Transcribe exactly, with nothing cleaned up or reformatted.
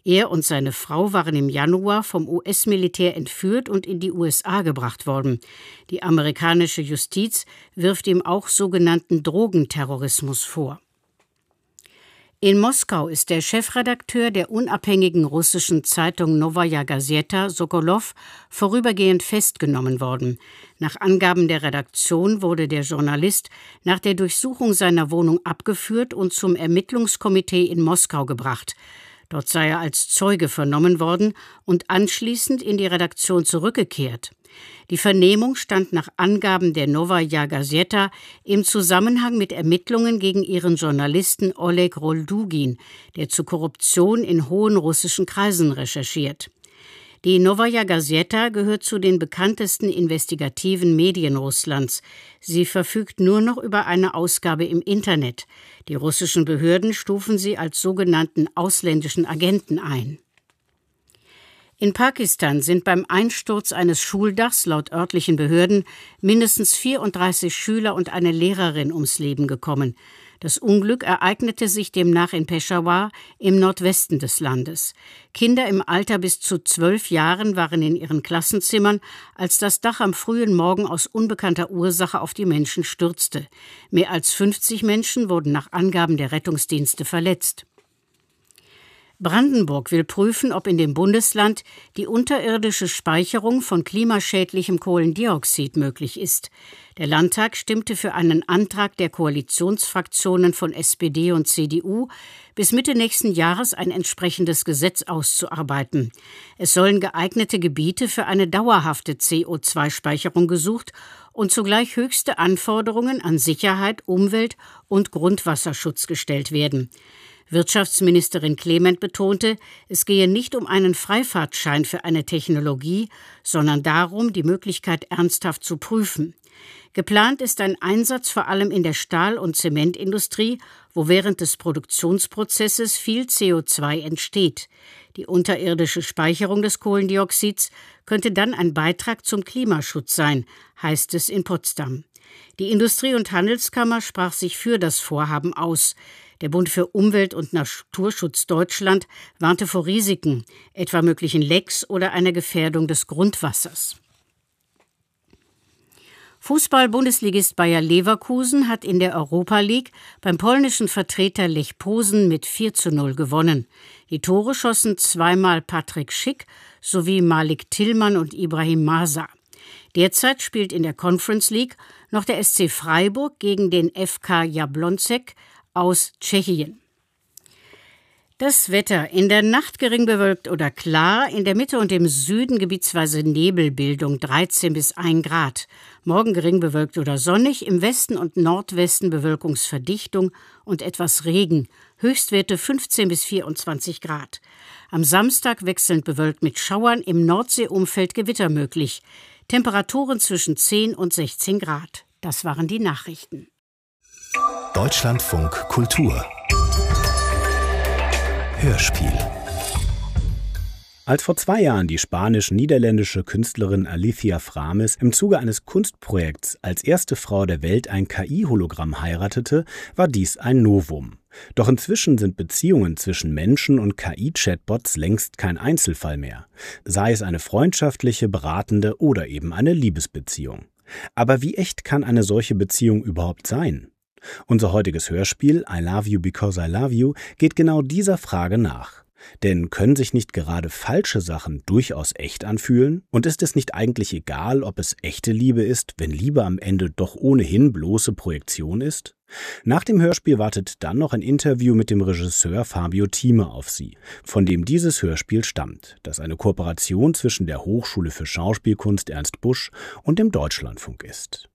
Er und seine Frau waren im Januar vom U S-Militär entführt und in die U S A gebracht worden. Die amerikanische Justiz wirft ihm auch sogenannten Drogenterrorismus vor. In Moskau ist der Chefredakteur der unabhängigen russischen Zeitung Nowaja Gazeta, Sokolow, vorübergehend festgenommen worden. Nach Angaben der Redaktion wurde der Journalist nach der Durchsuchung seiner Wohnung abgeführt und zum Ermittlungskomitee in Moskau gebracht. Dort sei er als Zeuge vernommen worden und anschließend in die Redaktion zurückgekehrt. Die Vernehmung stand nach Angaben der Nowaja Gazeta im Zusammenhang mit Ermittlungen gegen ihren Journalisten Oleg Roldugin, der zu Korruption in hohen russischen Kreisen recherchiert. Die Nowaja Gazeta gehört zu den bekanntesten investigativen Medien Russlands. Sie verfügt nur noch über eine Ausgabe im Internet. Die russischen Behörden stufen sie als sogenannten ausländischen Agenten ein. In Pakistan sind beim Einsturz eines Schuldachs laut örtlichen Behörden mindestens vierunddreißig Schüler und eine Lehrerin ums Leben gekommen. Das Unglück ereignete sich demnach in Peshawar im Nordwesten des Landes. Kinder im Alter bis zu zwölf Jahren waren in ihren Klassenzimmern, als das Dach am frühen Morgen aus unbekannter Ursache auf die Menschen stürzte. Mehr als fünfzig Menschen wurden nach Angaben der Rettungsdienste verletzt. Brandenburg will prüfen, ob in dem Bundesland die unterirdische Speicherung von klimaschädlichem Kohlendioxid möglich ist. Der Landtag stimmte für einen Antrag der Koalitionsfraktionen von S P D und C D U, bis Mitte nächsten Jahres ein entsprechendes Gesetz auszuarbeiten. Es sollen geeignete Gebiete für eine dauerhafte C O zwei Speicherung gesucht und zugleich höchste Anforderungen an Sicherheit, Umwelt und Grundwasserschutz gestellt werden. Wirtschaftsministerin Clement betonte, es gehe nicht um einen Freifahrtschein für eine Technologie, sondern darum, die Möglichkeit ernsthaft zu prüfen. Geplant ist ein Einsatz vor allem in der Stahl- und Zementindustrie, wo während des Produktionsprozesses viel C O zwei entsteht. Die unterirdische Speicherung des Kohlendioxids könnte dann ein Beitrag zum Klimaschutz sein, heißt es in Potsdam. Die Industrie- und Handelskammer sprach sich für das Vorhaben aus. Der Bund für Umwelt- und Naturschutz Deutschland warnte vor Risiken, etwa möglichen Lecks oder einer Gefährdung des Grundwassers. Fußball-Bundesligist Bayer Leverkusen hat in der Europa League beim polnischen Vertreter Lech Posen mit vier zu null gewonnen. Die Tore schossen zweimal Patrick Schick sowie Malik Tillmann und Ibrahim Masa. Derzeit spielt in der Conference League noch der S C Freiburg gegen den F K Jablonec aus Tschechien. Das Wetter: in der Nacht gering bewölkt oder klar, in der Mitte und im Süden gebietsweise Nebelbildung dreizehn bis ein Grad. Morgen gering bewölkt oder sonnig, im Westen und Nordwesten Bewölkungsverdichtung und etwas Regen. Höchstwerte fünfzehn bis vierundzwanzig Grad. Am Samstag wechselnd bewölkt mit Schauern, im Nordseeumfeld Gewitter möglich. Temperaturen zwischen zehn und sechzehn Grad. Das waren die Nachrichten. Deutschlandfunk Kultur Hörspiel. Als vor zwei Jahren die spanisch-niederländische Künstlerin Alicia Framis im Zuge eines Kunstprojekts als erste Frau der Welt ein K I-Hologramm heiratete, war dies ein Novum. Doch inzwischen sind Beziehungen zwischen Menschen und K I-Chatbots längst kein Einzelfall mehr, sei es eine freundschaftliche, beratende oder eben eine Liebesbeziehung. Aber wie echt kann eine solche Beziehung überhaupt sein? Unser heutiges Hörspiel I Love You Because I Love You geht genau dieser Frage nach. Denn können sich nicht gerade falsche Sachen durchaus echt anfühlen? Und ist es nicht eigentlich egal, ob es echte Liebe ist, wenn Liebe am Ende doch ohnehin bloße Projektion ist? Nach dem Hörspiel wartet dann noch ein Interview mit dem Regisseur Fabio Thieme auf Sie, von dem dieses Hörspiel stammt, das eine Kooperation zwischen der Hochschule für Schauspielkunst Ernst Busch und dem Deutschlandfunk ist.